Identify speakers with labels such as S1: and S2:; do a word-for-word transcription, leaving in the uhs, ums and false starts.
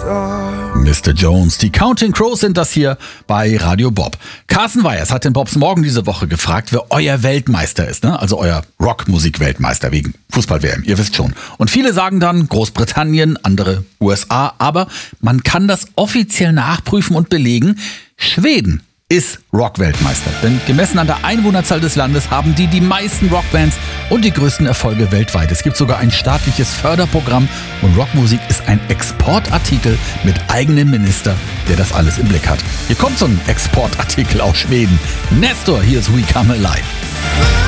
S1: Mister Jones, die Counting Crows sind das hier bei Radio Bob. Carsten Weyers hat den Bobs Morgen diese Woche gefragt, wer euer Weltmeister ist, ne? Also euer Rockmusik-Weltmeister wegen Fußball-W M, ihr wisst schon. Und viele sagen dann Großbritannien, andere U S A, aber man kann das offiziell nachprüfen und belegen. Schweden ist Rock-Weltmeister, denn gemessen an der Einwohnerzahl des Landes haben die die meisten Rockbands und die größten Erfolge weltweit. Es gibt sogar ein staatliches Förderprogramm und Rockmusik ist ein Exportartikel mit eigenem Minister, der das alles im Blick hat. Hier kommt so ein Exportartikel aus Schweden. Nestor, hier ist We Come Alive.